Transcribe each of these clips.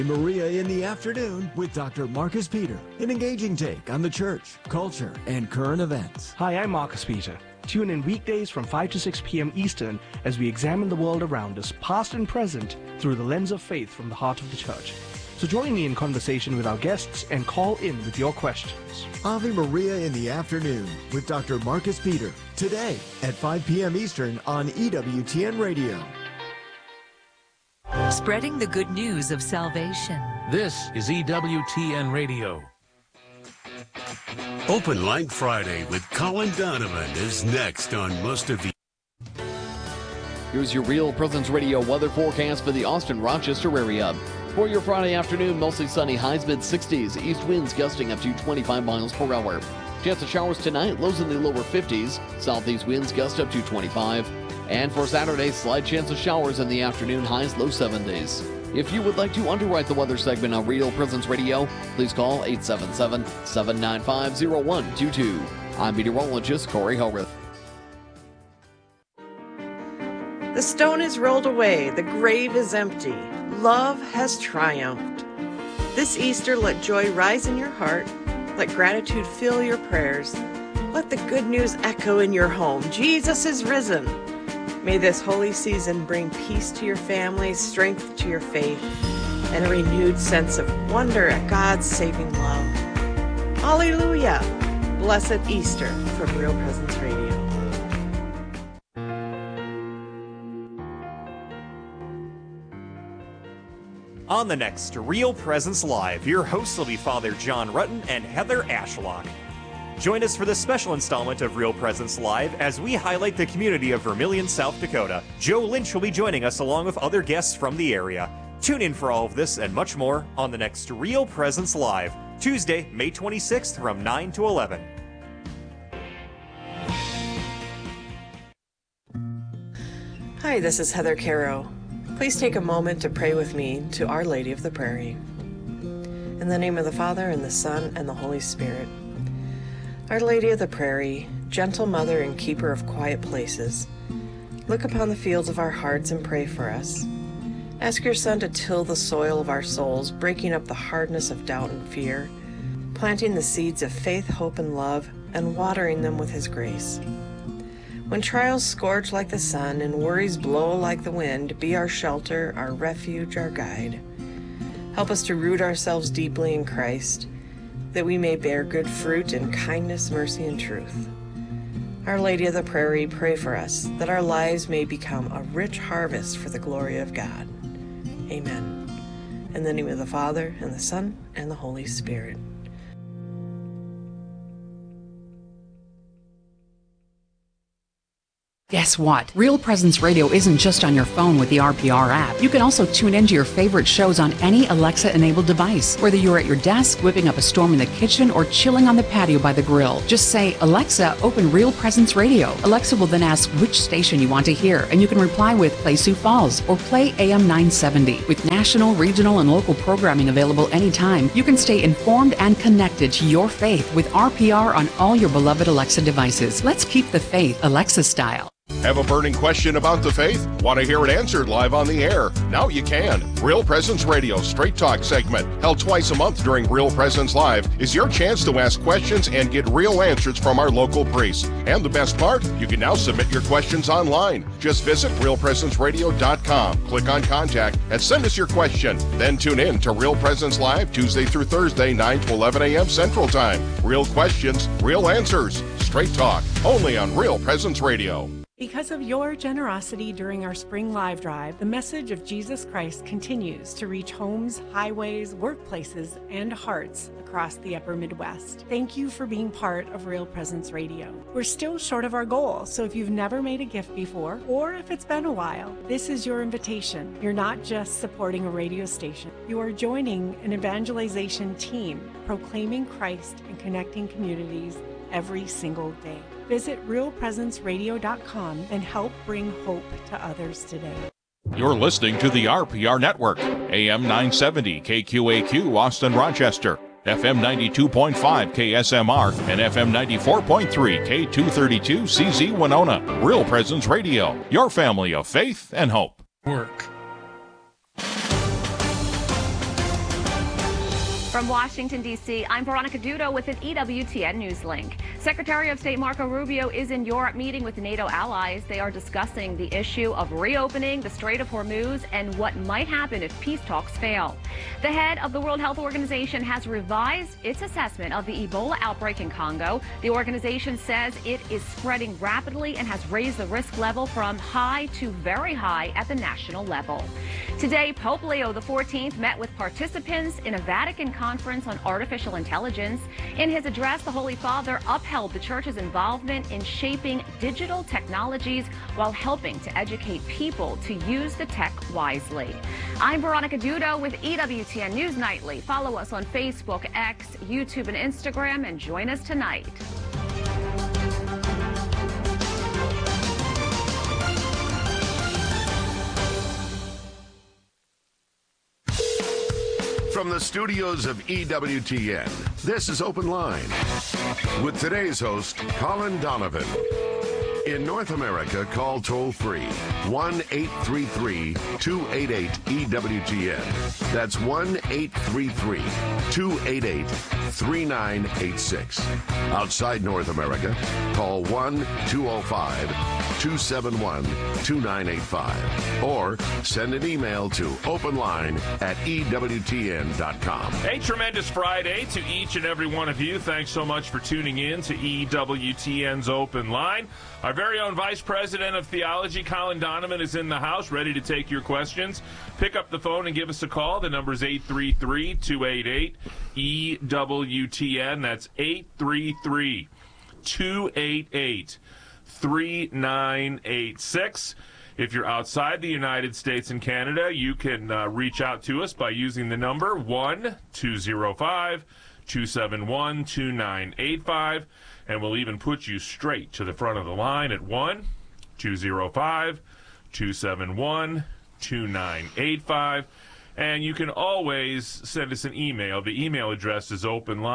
Maria in the afternoon with Dr. Marcus Peter, an engaging take on the church, culture, and current events. Hi, I'm Marcus Peter. Tune in weekdays from 5 to 6 p.m. Eastern as we examine the world around us, past and present, through the lens of faith from the heart of the church. So join me in conversation with our guests and call in with your questions. Ave Maria in the afternoon with Dr. Marcus Peter, today at 5 p.m. Eastern on EWTN Radio. Spreading the good news of salvation. This is EWTN Radio. Open Line Friday with Colin Donovan is next on most of the... Here's your Real Presence Radio weather forecast for the Austin-Rochester area. For your Friday afternoon, mostly sunny, highs mid-60s, east winds gusting up to 25 miles per hour. Chance of showers tonight, lows in the lower 50s, southeast winds gust up to 25. And for Saturday, slight chance of showers in the afternoon, highs low 70s. If you would like to underwrite the weather segment on Real Presence Radio, please call 877-795-0122. I'm meteorologist Corey Hellrith. The stone is rolled away, the grave is empty, love has triumphed. This Easter, let joy rise in your heart, let gratitude fill your prayers, let the good news echo in your home. Jesus is risen. May this holy season bring peace to your family, strength to your faith, and a renewed sense of wonder at God's saving love. Hallelujah! Blessed Easter from Real Presence Radio. On the next Real Presence Live, your hosts will be Father John Rutten and Heather Ashlock. Join us for this special installment of Real Presence Live as we highlight the community of Vermilion, South Dakota. Joe Lynch will be joining us along with other guests from the area. Tune in for all of this and much more on the next Real Presence Live, Tuesday, May 26th from 9 to 11. Hi, this is Heather Caro. Please take a moment to pray with me to Our Lady of the Prairie. In the name of the Father, and the Son, and the Holy Spirit. Our Lady of the Prairie, gentle mother and keeper of quiet places, look upon the fields of our hearts and pray for us. Ask your Son to till the soil of our souls, breaking up the hardness of doubt and fear, planting the seeds of faith, hope, and love, and watering them with His grace. When trials scorch like the sun and worries blow like the wind, be our shelter, our refuge, our guide. Help us to root ourselves deeply in Christ, that we may bear good fruit in kindness, mercy, and truth. Our Lady of the Prairie, pray for us, that our lives may become a rich harvest for the glory of God. Amen. In the name of the Father, and the Son, and the Holy Spirit. Guess what? Real Presence Radio isn't just on your phone with the RPR app. You can also tune into your favorite shows on any Alexa-enabled device, whether you're at your desk, whipping up a storm in the kitchen, or chilling on the patio by the grill. Just say, Alexa, open Real Presence Radio. Alexa will then ask which station you want to hear, and you can reply with Play Sioux Falls or Play AM 970. With national, regional, and local programming available anytime, you can stay informed and connected to your faith with RPR on all your beloved Alexa devices. Let's keep the faith Alexa style. Have a burning question about the faith? Want to hear it answered live on the air? Now you can. Real Presence Radio Straight Talk segment, held twice a month during Real Presence Live, is your chance to ask questions and get real answers from our local priests. And the best part, you can now submit your questions online. Just visit realpresenceradio.com, click on Contact, and send us your question. Then tune in to Real Presence Live Tuesday through Thursday, 9 to 11 a.m. Central Time. Real questions, real answers. Straight Talk, only on Real Presence Radio. Because of your generosity during our spring live drive, the message of Jesus Christ continues to reach homes, highways, workplaces, and hearts across the upper Midwest. Thank you for being part of Real Presence Radio. We're still short of our goal, so if you've never made a gift before, or if it's been a while, this is your invitation. You're not just supporting a radio station. You are joining an evangelization team, proclaiming Christ and connecting communities every single day. Visit realpresenceradio.com and help bring hope to others today. You're listening to the RPR Network, AM 970 KQAQ Austin Rochester, FM 92.5 KSMR, and FM 94.3 K232 CZ Winona. Real Presence Radio, your family of faith and hope. Work. From Washington, D.C., I'm Veronica Dudo with an EWTN News Link. Secretary of State Marco Rubio is in Europe meeting with NATO allies. They are discussing the issue of reopening the Strait of Hormuz and what might happen if peace talks fail. The head of the World Health Organization has revised its assessment of the Ebola outbreak in Congo. The organization says it is spreading rapidly and has raised the risk level from high to very high at the national level. Today, Pope Leo XIV met with participants in a Vatican conference on artificial intelligence. In his address, the Holy Father upheld the Church's involvement in shaping digital technologies while helping to educate people to use the tech wisely. I'm Veronica Dudo with EWTN News Nightly. Follow us on Facebook, X, YouTube, and Instagram, and join us tonight. From the studios of EWTN, this is Open Line with today's host, Colin Donovan. In North America, call toll-free 1-833-288-EWTN. That's 1-833-288-3986. Outside North America, call 1-205-271-2985. Or send an email to openline@EWTN.com. A tremendous Friday to each and every one of you. Thanks so much for tuning in to EWTN's Open Line. Our very own Vice President of Theology, Colin Donovan, is in the house, ready to take your questions. Pick up the phone and give us a call. The number is 833-288-EWTN. That's 833-288-3986. If you're outside the United States and Canada, you can reach out to us by using the number 1-205-271-2985. And we'll even put you straight to the front of the line at 1-205-271-2985. And you can always send us an email. The email address is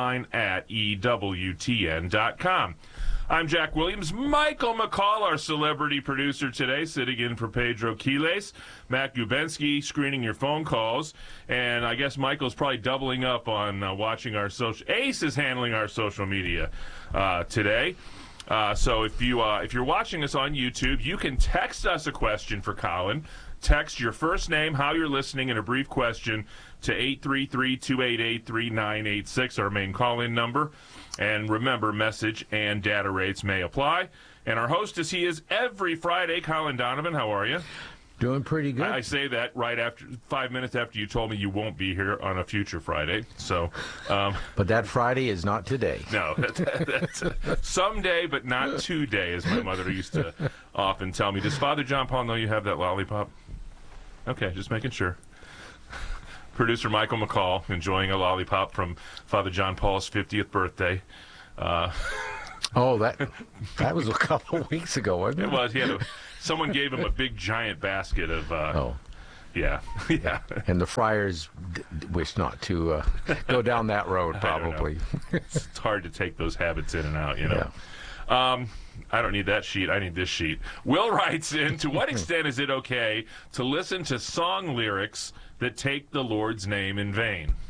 openline@EWTN.com. I'm Jack Williams. Michael McCall, our celebrity producer today, sitting in for Pedro Quiles. Matt Gubensky screening your phone calls. And I guess Michael's probably doubling up on watching our social... Ace is handling our social media today. So if you're watching us on YouTube, you can text us a question for Colin. Text your first name, how you're listening, and a brief question to 833-288-3986, our main call-in number. And remember, message and data rates may apply. And our host, as he is every Friday, Colin Donovan. How are you? Doing pretty good. I say that right after 5 minutes after you told me you won't be here on a future Friday. So, but that Friday is not today. No, that's someday, but not today, as my mother used to often tell me. Does Father John Paul know you have that lollipop? Okay, just making sure. Producer Michael McCall enjoying a lollipop from Father John Paul's 50th birthday. Oh, that was a couple of weeks ago, wasn't it? It was. Someone gave him a big giant basket of. Yeah. And the friars wish not to go down that road, probably. It's hard to take those habits in and out, you know. Yeah. I don't need that sheet. I need this sheet. Will writes in, to what extent is it okay to listen to song lyrics that take the Lord's name in vain?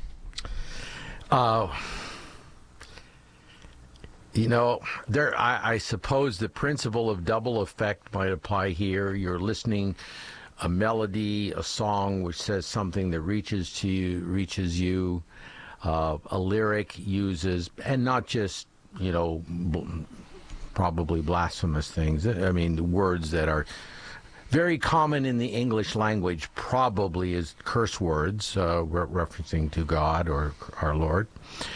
I suppose the principle of double effect might apply here. You're listening a melody, a song which says something that reaches you, a lyric uses, and not just, probably blasphemous things. I mean, the words that are very common in the English language probably is curse words, referencing to God or our Lord.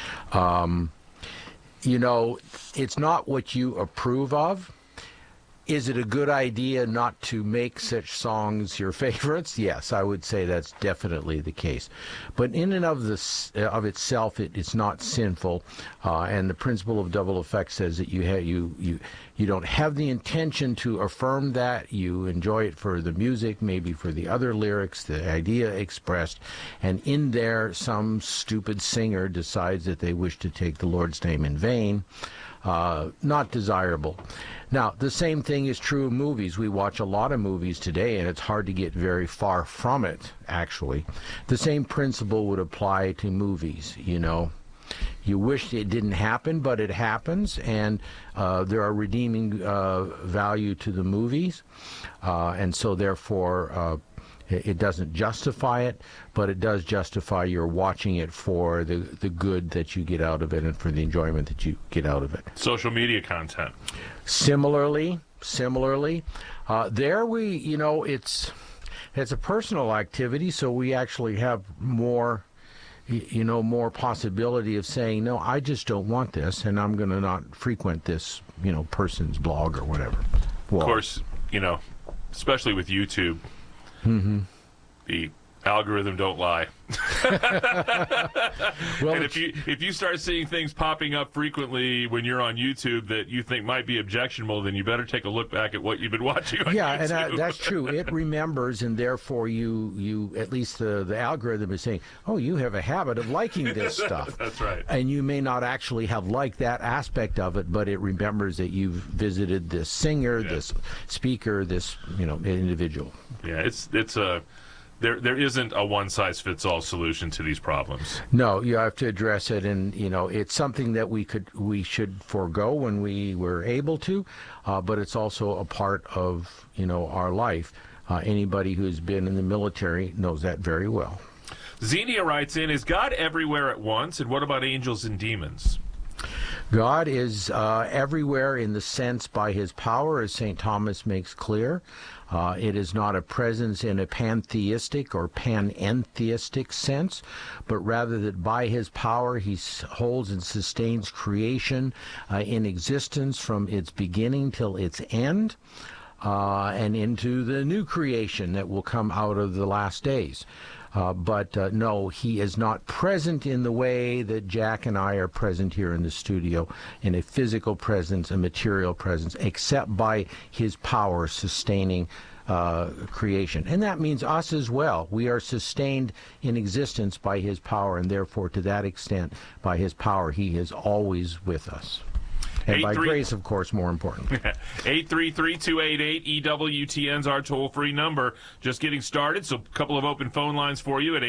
It's not what you approve of. Is it a good idea not to make such songs your favorites? Yes, I would say that's definitely the case. But in and of itself, it's not sinful. And the principle of double effect says that you don't have the intention to affirm that. You enjoy it for the music, maybe for the other lyrics, the idea expressed. And in there, some stupid singer decides that they wish to take the Lord's name in vain. not desirable. Now, the same thing is true of movies. We watch a lot of movies today, and it's hard to get very far from it, actually. The same principle would apply to movies, you know. You wish it didn't happen, but it happens, and there are redeeming value to the movies, and so therefore it doesn't justify it, but it does justify your watching it for the good that you get out of it and for the enjoyment that you get out of it. Social media content. Similarly, there we, you know, it's a personal activity, so we actually have more, you know, more possibility of saying, no, I just don't want this, and I'm going to not frequent this, you know, person's blog or whatever. Well, of course, you know, especially with YouTube, the algorithm don't lie. Well, and if you start seeing things popping up frequently when you're on YouTube that you think might be objectionable, then you better take a look back at what you've been watching on YouTube. And that's true. It remembers, and therefore you at least the algorithm is saying, oh, you have a habit of liking this stuff. That's right. And you may not actually have liked that aspect of it, but it remembers that you've visited this singer, this speaker, this, you know, individual. Yeah, it's a There isn't a one-size-fits-all solution to these problems. No, you have to address it, and you know it's something that we should forego when we were able to, but it's also a part of, you know, our life. Anybody who's been in the military knows that very well. Xenia writes in, is God everywhere at once, and what about angels and demons? God is everywhere in the sense by his power, as St. Thomas makes clear. It is not a presence in a pantheistic or panentheistic sense, but rather that by his power he holds and sustains creation in existence from its beginning till its end, and into the new creation that will come out of the last days. But no, he is not present in the way that Jack and I are present here in the studio, in a physical presence, a material presence, except by his power sustaining creation. And that means us as well. We are sustained in existence by his power, and therefore, to that extent, by his power, he is always with us. And by grace, of course, more important. 833-288-EWTN's our toll-free number. Just getting started, so a couple of open phone lines for you at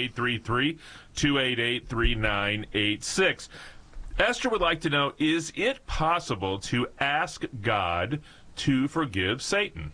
833-288-3986. Esther would like to know, is it possible to ask God to forgive Satan?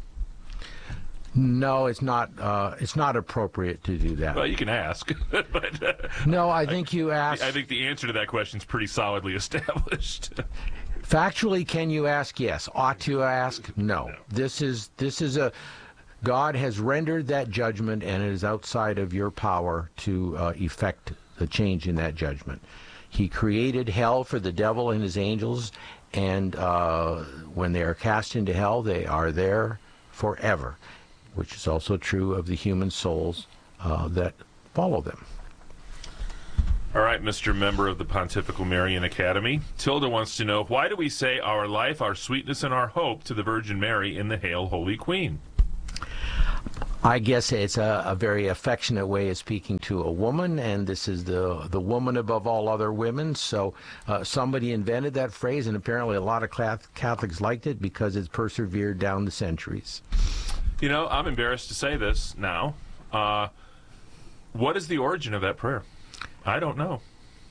No, it's not. It's not appropriate to do that. Well, you can ask. But, no, I think you ask. I think the answer to that question is pretty solidly established. Factually, can you ask? Yes. Ought to ask? No. This is a. God has rendered that judgment, and it is outside of your power to effect the change in that judgment. He created hell for the devil and his angels, and when they are cast into hell, they are there forever, which is also true of the human souls that follow them. All right, Mr. Member of the Pontifical Marian Academy. Tilda wants to know, why do we say our life, our sweetness, and our hope to the Virgin Mary in the Hail, Holy Queen? I guess it's a very affectionate way of speaking to a woman, and this is the woman above all other women. So somebody invented that phrase, and apparently a lot of Catholics liked it because it's persevered down the centuries. You know, I'm embarrassed to say this now. What is the origin of that prayer? I don't know.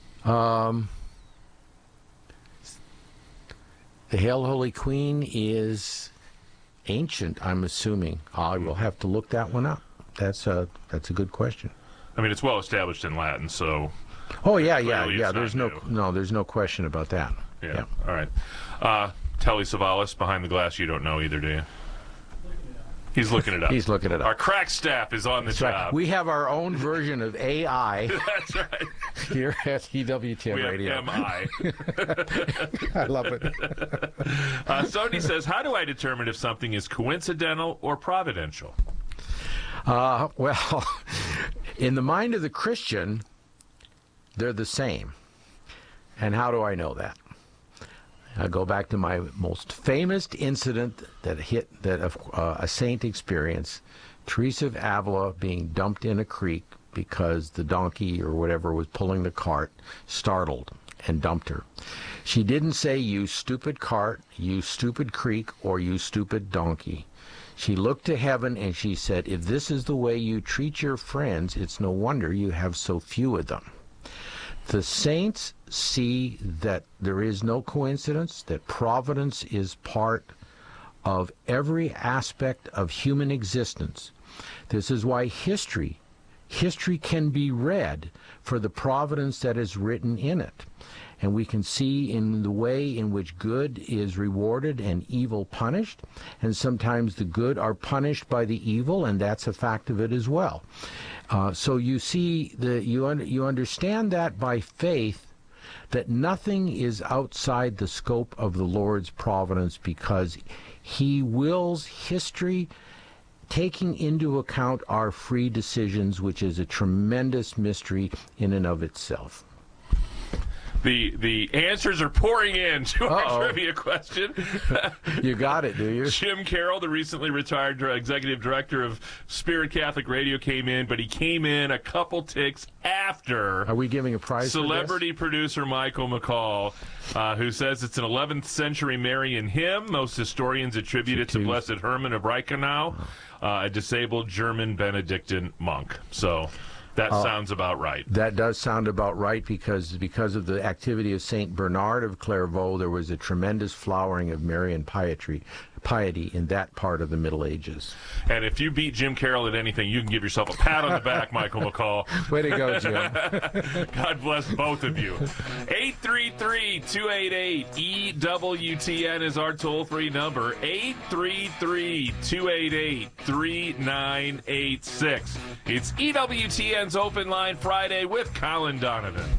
The Hail, Holy Queen is ancient, I'm assuming. I will have to look that one up. That's a good question. I mean, it's well established in Latin, so. Oh yeah. There's no question about that. Yeah. All right. Telly Savalas behind the glass. You don't know either, do you? He's looking it up. He's looking it up. Our crack staff is on the job. Right. We have our own version of AI. That's right. Here at EWTN Radio. We have MI. I love it. Sony says, how do I determine if something is coincidental or providential? Well, in the mind of the Christian, they're the same. And how do I know that? I go back to my most famous incident that a saint experienced, Teresa of Avila being dumped in a creek because the donkey or whatever was pulling the cart startled, and dumped her. She didn't say, "You stupid cart, you stupid creek, or you stupid donkey." She looked to heaven and she said, "If this is the way you treat your friends, it's no wonder you have so few of them." The saints see that there is no coincidence, that providence is part of every aspect of human existence. This is why history can be read for the providence that is written in it. And we can see in the way in which good is rewarded and evil punished, and sometimes the good are punished by the evil, and that's a fact of it as well. So you see, you understand that by faith, that nothing is outside the scope of the Lord's providence, because He wills history taking into account our free decisions, which is a tremendous mystery in and of itself. The answers are pouring in to our trivia question. You got it, do you? Jim Carroll, the recently retired executive director of Spirit Catholic Radio, came in, but he came in a couple ticks after. Are we giving a prize celebrity for this? Producer Michael McCall, who says it's an 11th century Marian hymn. Most historians attribute it to Blessed Herman of Reichenau, a disabled German Benedictine monk. So that sounds about right. That does sound about right, because of the activity of Saint Bernard of Clairvaux, there was a tremendous flowering of Marian piety in that part of the Middle Ages. And if you beat Jim Carroll at anything, you can give yourself a pat on the back, Michael McCall. Way to go, Jim. God bless both of you. 833-288-EWTN is our toll-free number. 833-288-3986. It's EWTN's Open Line Friday with Colin Donovan.